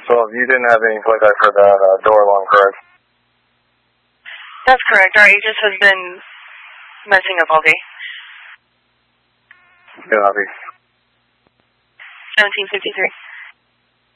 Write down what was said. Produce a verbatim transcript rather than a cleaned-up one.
So you didn't have any flight deck for that uh, door alarm, correct? That's correct. Our Aegis has been messing up all day. Yeah, copy. seventeen fifty-three.